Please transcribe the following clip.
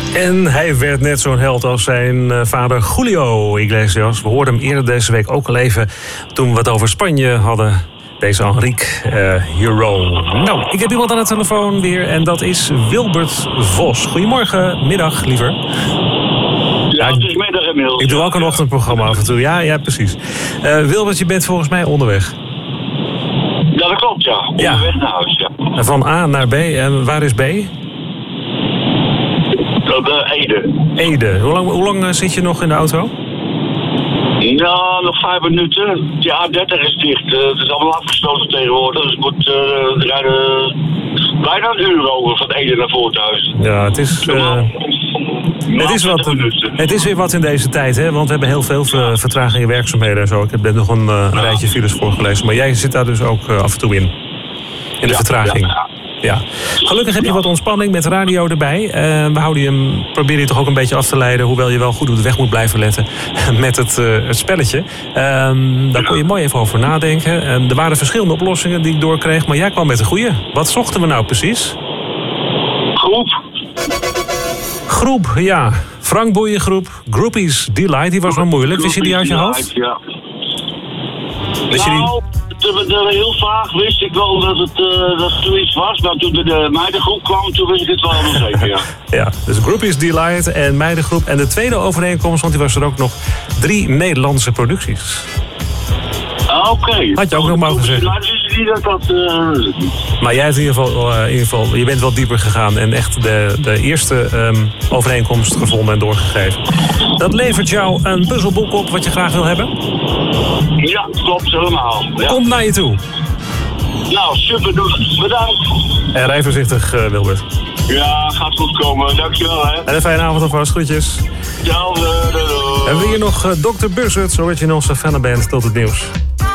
En hij werd net zo'n held als zijn vader Julio Iglesias. We hoorden hem eerder deze week ook al even toen we het over Spanje hadden. Deze Enrique Hero. Nou, ik heb iemand aan de telefoon weer en dat is Wilbert Vos. Goedemorgen, middag liever. Ja, het is middag inmiddels. Ik doe ook een ochtendprogramma af en toe. Ja, precies. Wilbert, je bent volgens mij onderweg. Ja, dat klopt, ja. Onderweg naar huis, ja. Van A naar B. En waar is B? Ede. Ede. Hoe lang zit je nog in de auto? Nou, nog 5 minuten. De A30 is dicht. Het is allemaal afgesloten tegenwoordig. Dus ik moet rijden bijna een uur over van Ede naar Voorthuizen. Ja, het is weer wat in deze tijd, hè? Want we hebben heel veel vertragingen, werkzaamheden en zo. Ik heb net nog een rijtje files voorgelezen. Maar jij zit daar dus ook af en toe in de vertraging. Ja. Gelukkig heb je wat ontspanning met radio erbij. Probeer je toch ook een beetje af te leiden, hoewel je wel goed op de weg moet blijven letten met het spelletje. Daar kon je mooi even over nadenken. Er waren verschillende oplossingen die ik doorkreeg, maar jij kwam met de goede. Wat zochten we nou precies? Groep, ja. Frank Boeiengroep, Groupies Delight, die was wel moeilijk. Wist je die uit je hoofd? Ja. Wist je die? Heel vaag wist ik wel dat het zoiets was. Maar toen de meidengroep kwam, toen wist ik het wel helemaal zeker, ja. Ja, dus Groupies Delight en meidengroep. En de tweede overeenkomst, want die was er ook nog 3 Nederlandse producties. Oké. Had je ook nog mogen zeggen. Maar jij hebt in ieder geval, je bent wel dieper gegaan en echt de eerste overeenkomst gevonden en doorgegeven. Dat levert jou een puzzelboek op wat je graag wil hebben? Ja, klopt helemaal. Ja. Komt naar je toe. Nou, super, bedankt. En rij voorzichtig, Wilbert. Ja, gaat goed komen. Dankjewel, hè. En een fijne avond alvast. Groetjes. Ciao. Hebben we hier nog Dr. Buzzard, zo weet je in onze fannenband tot het nieuws.